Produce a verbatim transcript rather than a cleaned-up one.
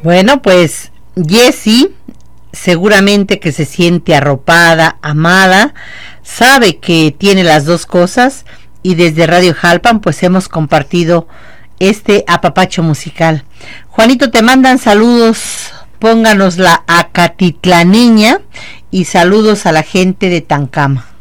Bueno, pues Jessie seguramente que se siente arropada, amada, sabe que tiene las dos cosas y desde Radio Jalpan pues hemos compartido este apapacho musical. Juanito, te mandan saludos, pónganos la Acatitlaneña y saludos a la gente de Tancama.